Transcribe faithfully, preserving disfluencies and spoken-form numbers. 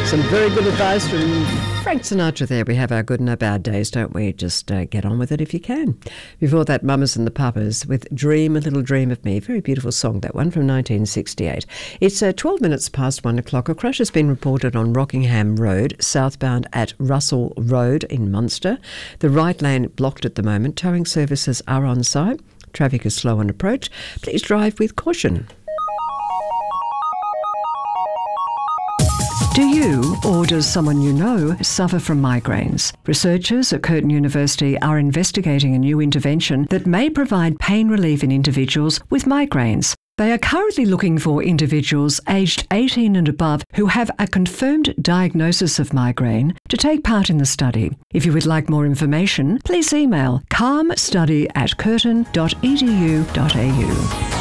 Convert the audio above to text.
Some very good advice from Frank Sinatra there. We have our good and our bad days, don't we? Just uh, get on with it if you can. Before that, Mamas and the Papas with Dream a Little Dream of Me. Very beautiful song, that one, from nineteen sixty-eight. It's uh, twelve minutes past one o'clock. A crash has been reported on Rockingham Road, southbound at Russell Road in Munster. The right lane blocked at the moment. Towing services are on site. Traffic is slow on approach. Please drive with caution. Do you, or does someone you know, suffer from migraines? Researchers at Curtin University are investigating a new intervention that may provide pain relief in individuals with migraines. They are currently looking for individuals aged eighteen and above who have a confirmed diagnosis of migraine to take part in the study. If you would like more information, please email calmstudy at curtin dot e d u dot a u.